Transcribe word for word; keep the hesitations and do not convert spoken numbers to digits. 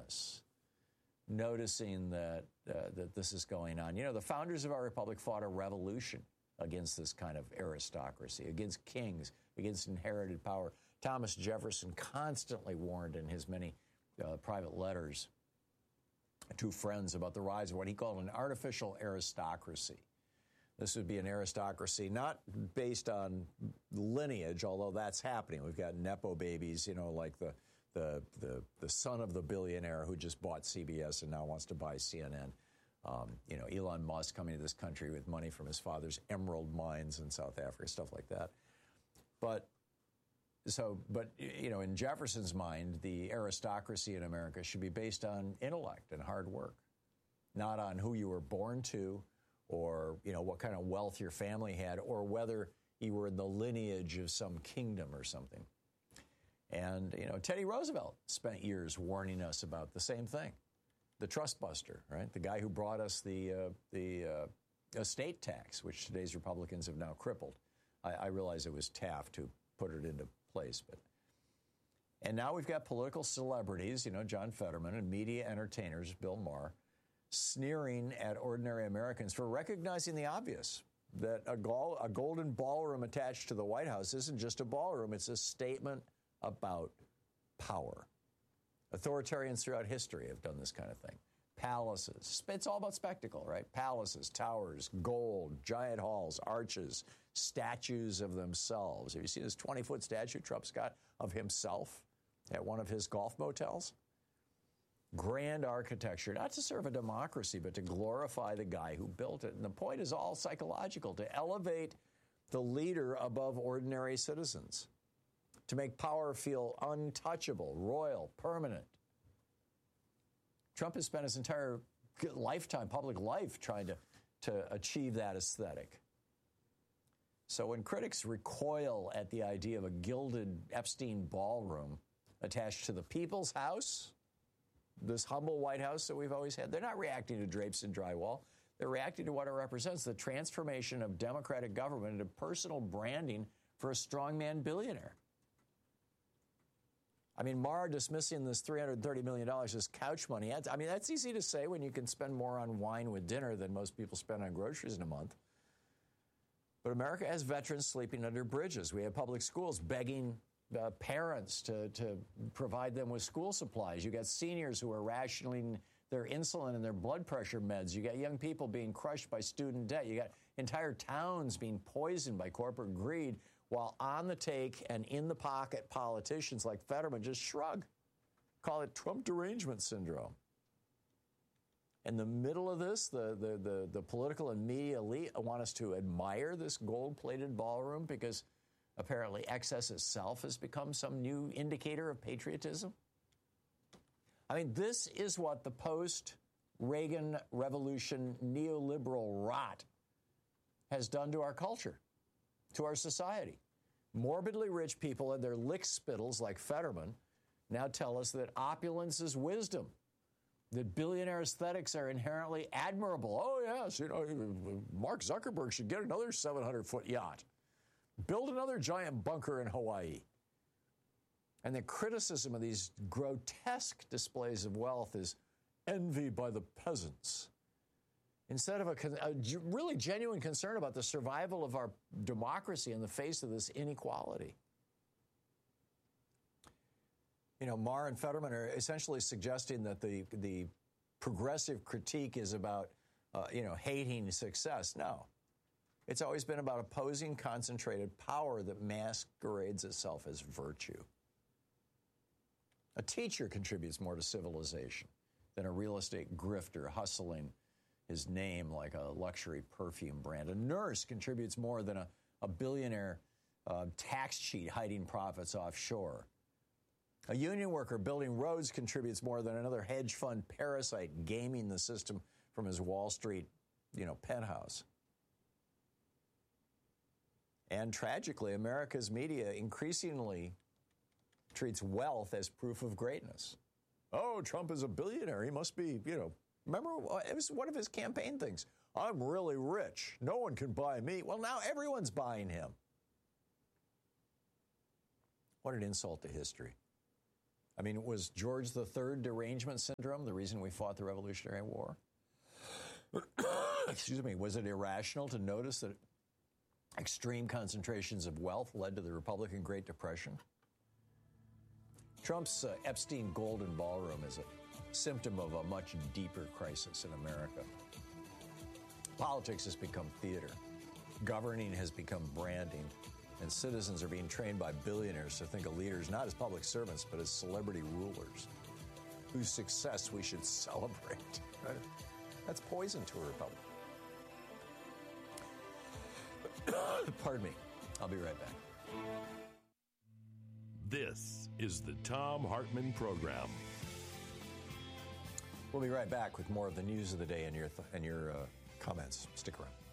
us noticing that uh, that this is going on. You know, the founders of our republic fought a revolution against this kind of aristocracy, against kings, against inherited power. Thomas Jefferson constantly warned in his many uh, private letters to friends about the rise of what he called an artificial aristocracy. This would be an aristocracy not based on lineage, although that's happening. We've got Nepo babies, you know, like the The, the the son of the billionaire who just bought C B S and now wants to buy C N N. Um, you know, Elon Musk coming to this country with money from his father's emerald mines in South Africa, stuff like that. But so, but you know, in Jefferson's mind, the aristocracy in America should be based on intellect and hard work, not on who you were born to, or you know what kind of wealth your family had, or whether you were in the lineage of some kingdom or something. And, you know, Teddy Roosevelt spent years warning us about the same thing. The trust buster, right? The guy who brought us the uh, the uh, estate tax, which today's Republicans have now crippled. I, I realize it was Taft who put it into place. but And now we've got political celebrities, you know, John Fetterman, and media entertainers, Bill Maher, sneering at ordinary Americans for recognizing the obvious, that a, gol- a golden ballroom attached to the White House isn't just a ballroom, it's a statement about power. Authoritarians throughout history have done this kind of thing. Palaces. It's all about spectacle, right? Palaces, towers, gold, giant halls, arches, statues of themselves. Have you seen this twenty-foot statue Trump's got of himself at one of his golf motels? Grand architecture, not to serve a democracy, but to glorify the guy who built it. And the point is all psychological, to elevate the leader above ordinary citizens, to make power feel untouchable, royal, permanent. Trump has spent his entire lifetime, public life, trying to, to achieve that aesthetic. So when critics recoil at the idea of a gilded Epstein ballroom attached to the people's house, this humble White House that we've always had, they're not reacting to drapes and drywall. They're reacting to what it represents, the transformation of democratic government into personal branding for a strongman billionaire. I mean, Maher dismissing this three hundred thirty million dollars as couch money. I mean, that's easy to say when you can spend more on wine with dinner than most people spend on groceries in a month. But America has veterans sleeping under bridges. We have public schools begging uh, parents to, to provide them with school supplies. You got seniors who are rationing their insulin and their blood pressure meds. You got young people being crushed by student debt. You got entire towns being poisoned by corporate greed, while on the take and in the pocket politicians like Fetterman just shrug, call it Trump derangement syndrome. In the middle of this, the, the, the, the political and media elite want us to admire this gold-plated ballroom because apparently excess itself has become some new indicator of patriotism. I mean, this is what the post-Reagan revolution neoliberal rot has done to our culture, to our society. Morbidly rich people and their lick spittles like Fetterman now tell us that opulence is wisdom, that billionaire aesthetics are inherently admirable. Oh, yes, you know, Mark Zuckerberg should get another seven hundred foot yacht, build another giant bunker in Hawaii. And the criticism of these grotesque displays of wealth is envy by the peasants, instead of a, a really genuine concern about the survival of our democracy in the face of this inequality. You know, Maher and Fetterman are essentially suggesting that the the progressive critique is about, uh, you know, hating success. No. It's always been about opposing concentrated power that masquerades itself as virtue. A teacher contributes more to civilization than a real estate grifter hustling his name like a luxury perfume brand. A nurse contributes more than a, a billionaire uh, tax cheat hiding profits offshore. A union worker building roads contributes more than another hedge fund parasite gaming the system from his Wall Street, you know, penthouse. And tragically, America's media increasingly treats wealth as proof of greatness. Oh, Trump is a billionaire. He must be, you know, remember, it was one of his campaign things. I'm really rich. No one can buy me. Well, now everyone's buying him. What an insult to history. I mean, was George the Third derangement syndrome the reason we fought the Revolutionary War? Excuse me. Was it irrational to notice that extreme concentrations of wealth led to the Republican Great Depression? Trump's uh, Epstein Golden Ballroom is a symptom of a much deeper crisis in America. Politics has become theater. Governing has become branding. And citizens are being trained by billionaires to think of leaders not as public servants, but as celebrity rulers whose success we should celebrate. Right? That's poison to a republic. Pardon me. I'll be right back. This is the Thom Hartmann Program. We'll be right back with more of the news of the day and your th- and your uh, comments. Stick around.